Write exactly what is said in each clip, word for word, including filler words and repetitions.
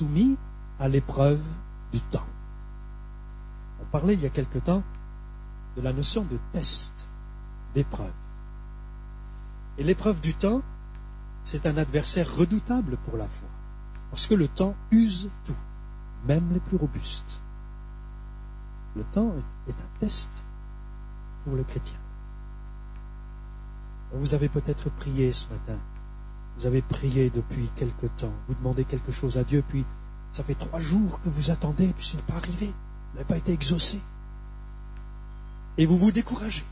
soumis à l'épreuve du temps. On parlait il y a quelque temps de la notion de test, d'épreuve. Et l'épreuve du temps, c'est un adversaire redoutable pour la foi, parce que le temps use tout, même les plus robustes. Le temps est, est un test pour le chrétien. Vous avez peut-être prié ce matin, vous avez prié depuis quelque temps, vous demandez quelque chose à Dieu, puis ça fait trois jours que vous attendez, puis ce n'est pas arrivé, vous n'avez pas été exaucé. Et vous vous découragez.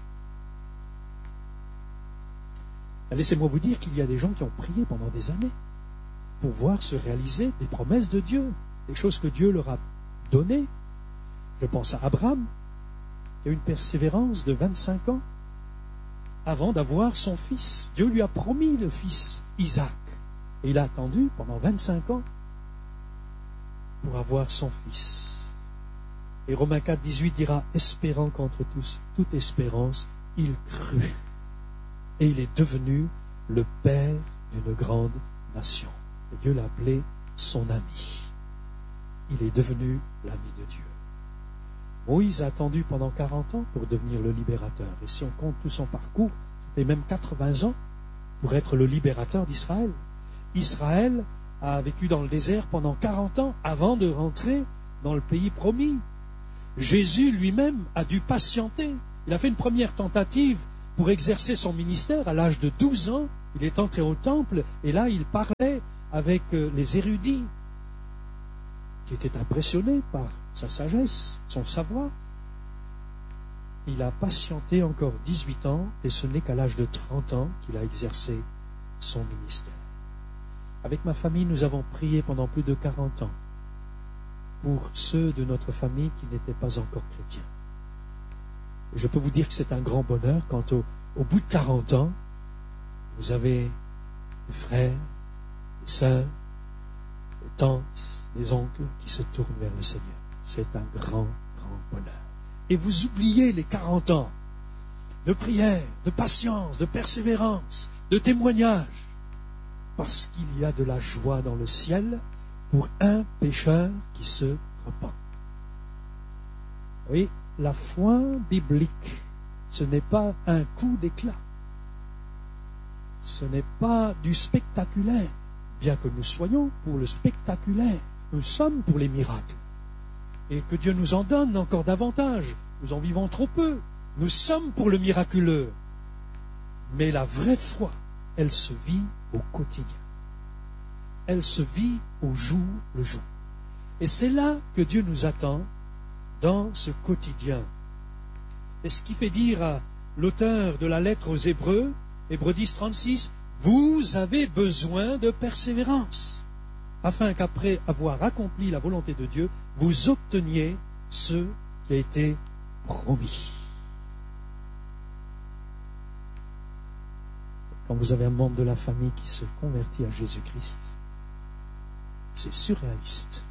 Laissez-moi vous dire qu'il y a des gens qui ont prié pendant des années pour voir se réaliser des promesses de Dieu, des choses que Dieu leur a données. Je pense à Abraham, qui a eu une persévérance de vingt-cinq ans avant d'avoir son fils. Dieu lui a promis le fils Isaac. Et il a attendu pendant vingt-cinq ans pour avoir son fils. Et Romains quatre, dix-huit dira, espérant qu'entre tous, toute espérance, il crut. Et il est devenu le père d'une grande nation. Et Dieu l'a appelé son ami. Il est devenu l'ami de Dieu. Moïse a attendu pendant quarante ans pour devenir le libérateur. Et si on compte tout son parcours, ça fait même quatre-vingts ans pour être le libérateur d'Israël. Israël a vécu dans le désert pendant quarante ans avant de rentrer dans le pays promis. Jésus lui-même a dû patienter. Il a fait une première tentative pour exercer son ministère à l'âge de douze ans. Il est entré au temple et là il parlait avec les érudits qui étaient impressionnés par sa sagesse, son savoir. Il a patienté encore dix-huit ans et ce n'est qu'à l'âge de trente ans qu'il a exercé son ministère. Avec ma famille, nous avons prié pendant plus de quarante ans pour ceux de notre famille qui n'étaient pas encore chrétiens. Et je peux vous dire que c'est un grand bonheur quand au, au bout de quarante ans, vous avez des frères, des sœurs, des tantes, des oncles qui se tournent vers le Seigneur. C'est un grand, grand bonheur. Et vous oubliez les quarante ans de prière, de patience, de persévérance, de témoignage, parce qu'il y a de la joie dans le ciel pour un pécheur qui se repent. Oui, la foi biblique, ce n'est pas un coup d'éclat. Ce n'est pas du spectaculaire, bien que nous soyons pour le spectaculaire. Nous sommes pour les miracles. Et que Dieu nous en donne encore davantage. Nous en vivons trop peu. Nous sommes pour le miraculeux. Mais la vraie foi, elle se vit au quotidien. Elle se vit au jour le jour. Et c'est là que Dieu nous attend dans ce quotidien. Et ce qui fait dire à l'auteur de la lettre aux Hébreux, Hébreux dix, trente-six, vous avez besoin de persévérance, afin qu'après avoir accompli la volonté de Dieu, vous obteniez ce qui a été promis. Quand vous avez un membre de la famille qui se convertit à Jésus-Christ, c'est surréaliste.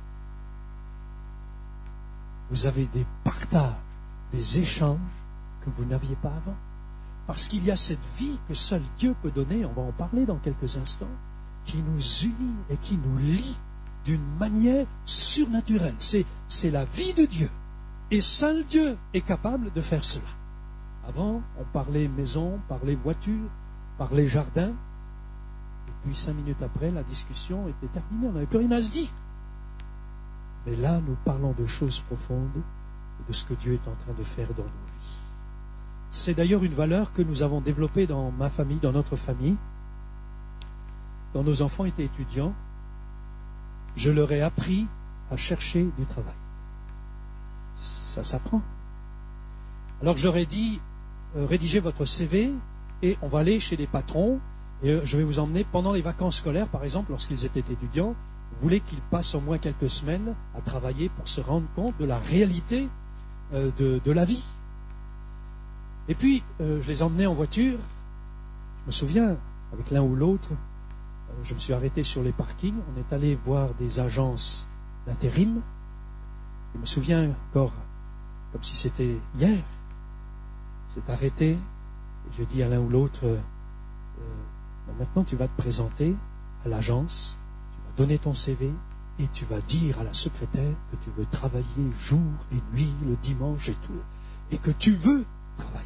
Vous avez des partages, des échanges que vous n'aviez pas avant. Parce qu'il y a cette vie que seul Dieu peut donner, on va en parler dans quelques instants, qui nous unit et qui nous lie d'une manière surnaturelle. C'est, c'est la vie de Dieu. Et seul Dieu est capable de faire cela. Avant, on parlait maison, on parlait voiture, on parlait jardin. Et puis cinq minutes après, la discussion était terminée. On n'avait plus rien à se dire. Mais là, nous parlons de choses profondes et de ce que Dieu est en train de faire dans nos vies. C'est d'ailleurs une valeur que nous avons développée dans ma famille, dans notre famille. Quand nos enfants étaient étudiants, je leur ai appris à chercher du travail. Ça s'apprend. Alors je leur ai dit, euh, rédigez votre C V et on va aller chez des patrons et euh, je vais vous emmener pendant les vacances scolaires, par exemple, lorsqu'ils étaient étudiants, vous voulez qu'ils passent au moins quelques semaines à travailler pour se rendre compte de la réalité euh, de, de la vie. Et puis, euh, je les emmenais en voiture. Je me souviens, avec l'un ou l'autre, euh, je me suis arrêté sur les parkings. On est allé voir des agences d'intérim. Je me souviens encore, comme si c'était hier, c'est arrêté. Et j'ai dit à l'un ou l'autre, euh, euh, maintenant tu vas te présenter à l'agence, tu vas donner ton C V, et tu vas dire à la secrétaire que tu veux travailler jour et nuit, le dimanche et tout, et que tu veux travailler.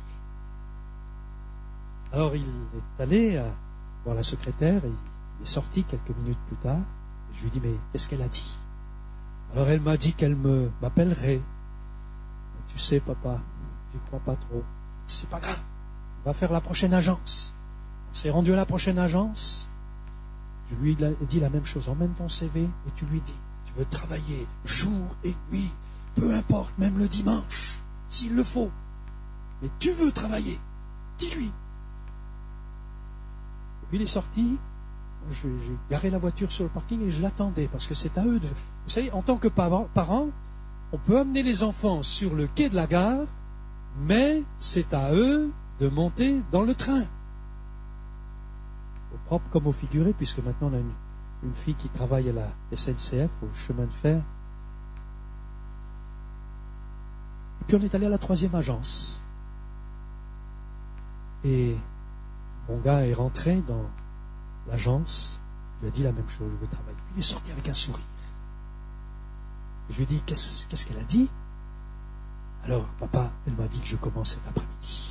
Alors il est allé euh, voir la secrétaire, et il est sorti quelques minutes plus tard, et je lui dis, mais qu'est-ce qu'elle a dit? Alors elle m'a dit qu'elle me m'appellerait. Tu sais, papa, tu crois pas trop. C'est pas grave, on va faire la prochaine agence. On s'est rendu à la prochaine agence. Je lui ai dit la même chose. Emmène ton C V et tu lui dis, tu veux travailler jour et nuit, peu importe, même le dimanche, s'il le faut. Mais tu veux travailler, dis-lui. Et puis il est sorti. Je, j'ai garé la voiture sur le parking et je l'attendais parce que c'est à eux de... Vous savez, en tant que parents, on peut amener les enfants sur le quai de la gare, mais c'est à eux de monter dans le train. Au propre comme au figuré, puisque maintenant on a une, une fille qui travaille à la S N C F, au chemin de fer. Et puis on est allé à la troisième agence. Et mon gars est rentré dans l'agence, il lui a dit la même chose, je veux travailler. Puis il est sorti avec un sourire. Je lui ai dit, qu'est-ce, qu'est-ce qu'elle a dit? Alors, papa, elle m'a dit que je commence cet après-midi.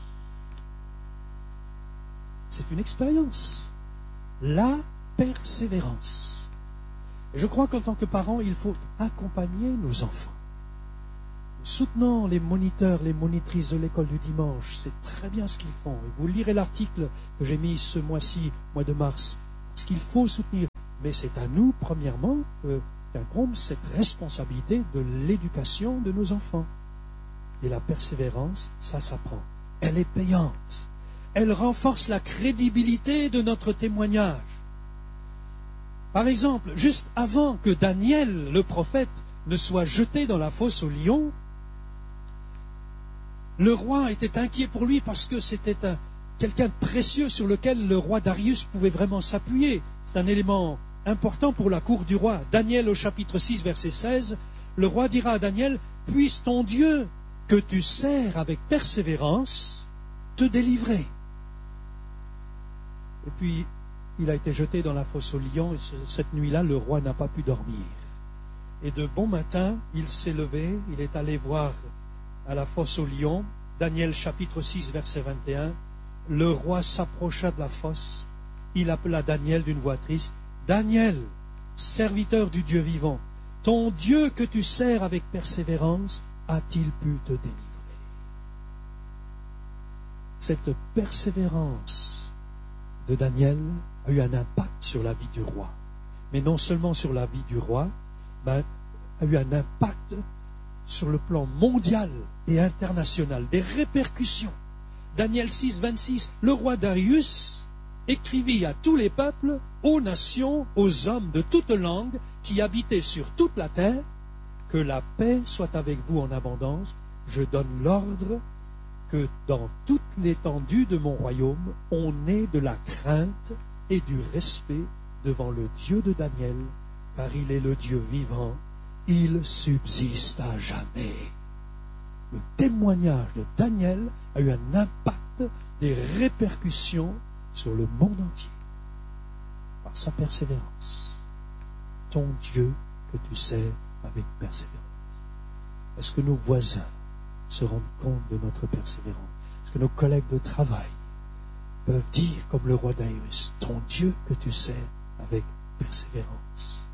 C'est une expérience. La persévérance. Et je crois qu'en tant que parents, il faut accompagner nos enfants. Nous soutenons les moniteurs, les monitrices de l'école du dimanche. C'est très bien ce qu'ils font. Et vous lirez l'article que j'ai mis ce mois-ci, mois de mars. Ce qu'il faut soutenir. Mais c'est à nous, premièrement, euh, qu'incombe cette responsabilité de l'éducation de nos enfants. Et la persévérance, ça s'apprend. Elle est payante. Elle renforce la crédibilité de notre témoignage. Par exemple, juste avant que Daniel, le prophète, ne soit jeté dans la fosse aux lions, le roi était inquiet pour lui parce que c'était un, quelqu'un de précieux sur lequel le roi Darius pouvait vraiment s'appuyer. C'est un élément important pour la cour du roi. Daniel au chapitre six, verset seize, le roi dira à Daniel, « Puisse ton Dieu, que tu sers avec persévérance, te délivrer. » Et puis, il a été jeté dans la fosse aux lions, et ce, cette nuit-là, le roi n'a pas pu dormir. Et de bon matin, il s'est levé, il est allé voir à la fosse aux lions, Daniel chapitre six, verset vingt et un, le roi s'approcha de la fosse, il appela Daniel d'une voix triste, « Daniel, serviteur du Dieu vivant, ton Dieu que tu sers avec persévérance, a-t-il pu te délivrer ?» Cette persévérance de Daniel a eu un impact sur la vie du roi. Mais non seulement sur la vie du roi, mais a eu un impact sur le plan mondial et international, des répercussions. Daniel six, vingt-six, le roi Darius écrivit à tous les peuples, aux nations, aux hommes de toute langue qui habitaient sur toute la terre, que la paix soit avec vous en abondance. Je donne l'ordre que dans toute l'étendue de mon royaume, on ait de la crainte et du respect devant le Dieu de Daniel, car il est le Dieu vivant, il subsiste à jamais. Le témoignage de Daniel a eu un impact, des répercussions sur le monde entier, par sa persévérance. Ton Dieu que tu sers avec persévérance. Est-ce que nos voisins se rendent compte de notre persévérance? Est-ce que nos collègues de travail peuvent dire, comme le roi Darius, ton Dieu que tu sers avec persévérance?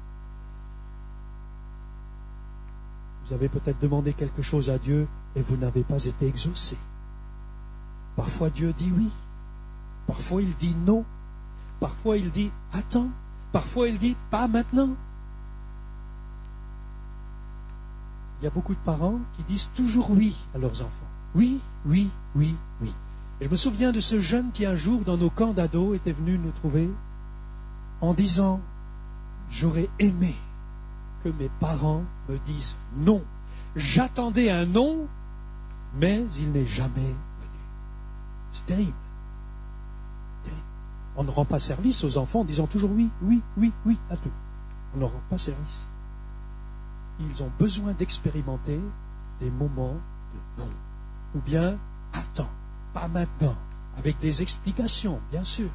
Vous avez peut-être demandé quelque chose à Dieu et vous n'avez pas été exaucé. Parfois Dieu dit oui, parfois il dit non, parfois il dit attends, parfois il dit pas maintenant. Il y a beaucoup de parents qui disent toujours oui à leurs enfants. Oui, oui, oui, oui. Et je me souviens de ce jeune qui un jour, dans nos camps d'ados, était venu nous trouver en disant « J'aurais aimé que mes parents me disent non. J'attendais un non, mais il n'est jamais venu. » C'est terrible. terrible. On ne rend pas service aux enfants en disant toujours oui, oui, oui, oui à tout. On ne rend pas service. Ils ont besoin d'expérimenter des moments de non. Ou bien, attends, pas maintenant, avec des explications, bien sûr.